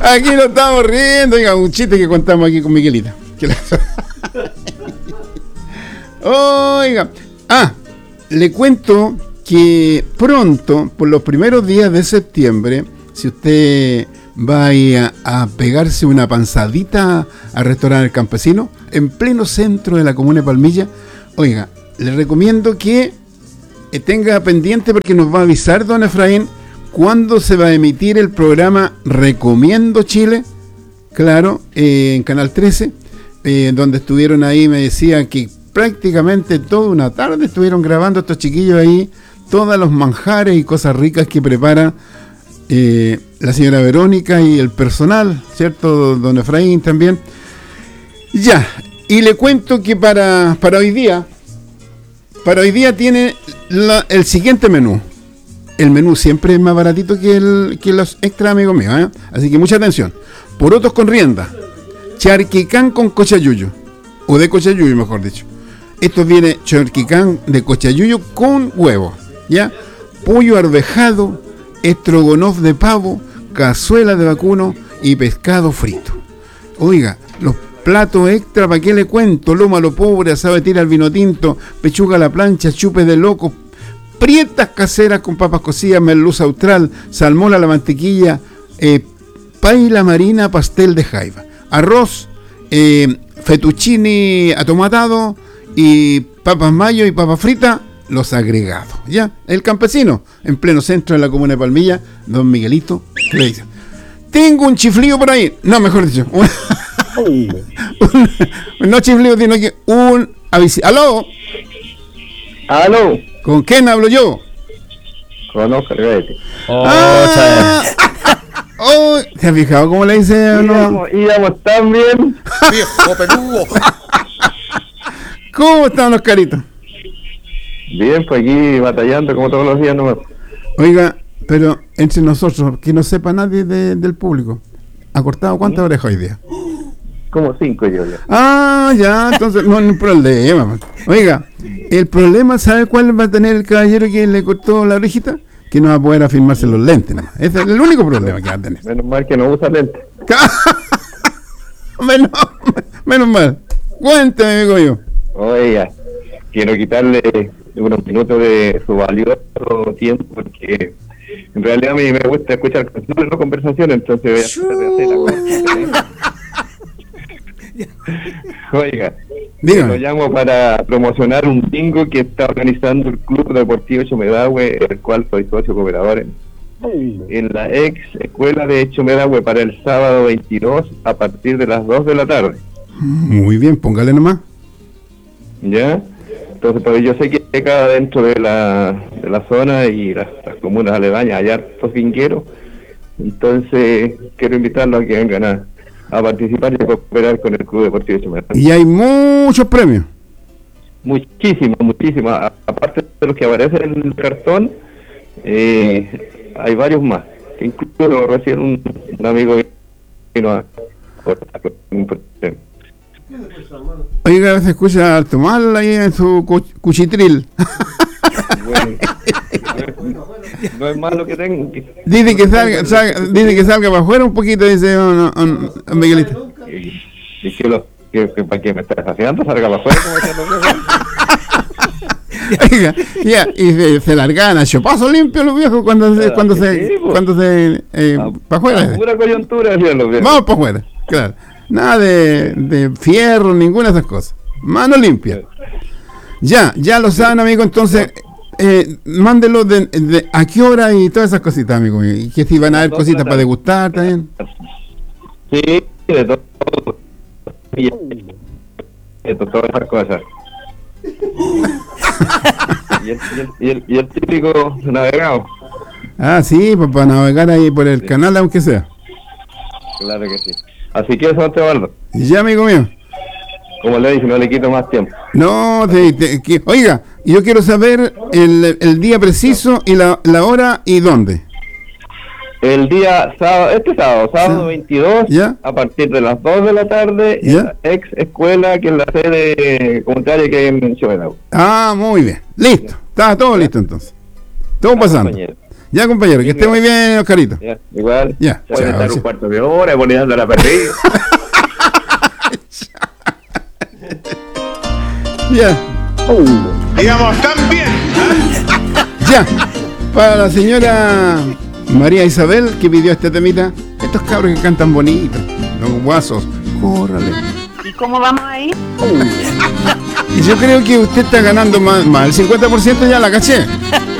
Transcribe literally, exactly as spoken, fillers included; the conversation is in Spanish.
Aquí nos estamos riendo, oiga, un chiste que contamos aquí con Miguelita. Oiga, ah, le cuento que pronto, por los primeros días de septiembre, si usted va a, ir a, a pegarse una panzadita al restaurante El Campesino, en pleno centro de la comuna de Palmilla, oiga, le recomiendo que tenga pendiente porque nos va a avisar don Efraín cuándo se va a emitir el programa Recomiendo Chile, claro, eh, en Canal trece, eh, donde estuvieron ahí, me decían que prácticamente toda una tarde estuvieron grabando estos chiquillos ahí, todos los manjares y cosas ricas que prepara eh, la señora Verónica y el personal, ¿cierto? Don Efraín también. Ya, y le cuento que para, para hoy día, para hoy día tiene la, el siguiente menú. El menú siempre es más baratito que, el, que los extra, amigos míos, ¿eh? Así que mucha atención. Porotos con rienda, charquicán con cochayuyo, o de cochayuyo mejor dicho. Esto viene charquicán de cochayuyo con huevo, ¿ya? Pollo arvejado, estrogonoff de pavo, cazuela de vacuno y pescado frito. Oiga, los platos extra, ¿para qué le cuento? Lomo a lo pobre, asado de tira al vino tinto, pechuga a la plancha, chupes de loco, prietas caseras con papas cocidas, merluza austral, salmón a la mantequilla, eh, paila marina, pastel de jaiba, arroz, eh, fettuccini atomatado y papas mayo y papas fritas, los agregados, ¿ya? El Campesino, en pleno centro de la comuna de Palmilla, don Miguelito, que le dice, tengo un chiflío por ahí, no, mejor dicho, un, un, no chiflío, sino que un aviso. ¿Aló? ¿Aló? ¿Con quién hablo yo? Con Oscar Gaete. Oh, ah, oh, ¿te has fijado cómo le dice? Íbamos, íbamos tan bien. Viejo peludo. ¿Cómo están los caritos? Bien, pues aquí batallando como todos los días nomás. Oiga, pero entre nosotros, que no sepa nadie de, del público, ¿ha cortado cuántas orejas hoy día? Como cinco yo ya. Ah, ya, entonces no hay no problema. Oiga, el problema, ¿sabe cuál va a tener el caballero que le cortó la orejita? Que no va a poder afirmarse los lentes, ¿no? Ese es el único problema que va a tener. Menos mal que no usa lentes. menos, menos mal. Cuéntame, amigo yo. Oiga, quiero quitarle unos minutos de su valioso tiempo porque en realidad a mí me gusta escuchar canciones, no conversaciones, entonces voy a tratar de hacer la cosa. Oiga, dígame. lo llamo para promocionar un bingo que está organizando el Club Deportivo Chomedahue, el cual soy socio cooperador en, en la ex escuela de Chomedahue para el sábado veintidós a partir de las dos de la tarde. Muy bien, póngale nomás. ¿Ya? Entonces, pues yo sé que acá dentro de la, de la zona y las, las comunas aledañas hay hartos bingueros, entonces quiero invitarlos a que vengan a a participar y a cooperar con el Club Deportivo de Chomedahue. Y hay muchos premios. Muchísimos, muchísimos. A- aparte de los que aparecen en el cartón, eh, hay varios más. Que incluso recién un, un amigo vino a cortar un premio. Oiga, se escucha alto mal ahí en su cu- cuchitril. Bueno, no es malo que tenga. Dice que salga, salga, dice que salga para afuera un poquito, dice un, un, un Miguelito. Y, y que, lo, que, que para que me estás haciendo, salga para afuera, como decían los viejos. Oiga, ya, y se, se largan a chupazo limpio los viejos cuando se, cuando se, Sí, pues. cuando se, eh, Ah, para afuera. Pura coyuntura, decían los viejos. Vamos para afuera, claro. Nada de, de fierro, ninguna de esas cosas. Mano limpia. Ya, ya lo saben, amigo, entonces, eh, mándelo de, de a qué hora y todas esas cositas, amigo. Y que si van a haber cositas para degustar también. Sí, de todo. Y de todas esas cosas. y, el, y, el, y, el, y el típico navegado. Ah, sí, pues para navegar ahí por el canal, aunque sea. Claro que sí. Así que eso, Don Teobaldo. Ya, amigo mío. Como le dije, no le quito más tiempo. No, te, te, que, oiga, yo quiero saber el, el día preciso y la, la hora y dónde. El día sábado, este sábado, sábado Sí. veintidós, ¿Ya? a partir de las dos de la tarde, ¿Ya? en la ex escuela, que es la sede comunitaria que hay en Chomedahue. Ah, muy bien. Listo. Está todo listo entonces. Todo pasando. Compañero. Ya, compañero, que esté muy bien, Oscarito. Ya, igual. Ya, se van a chao, estar sí. un cuarto de hora poniendo la perdida. Ya, Digamos, también. ya. Para la señora María Isabel, que pidió este temita, estos cabros que cantan bonito, los guasos, córrale. ¿Y cómo vamos ahí? Y yo creo que usted está ganando más, más el cincuenta por ciento, ya la caché.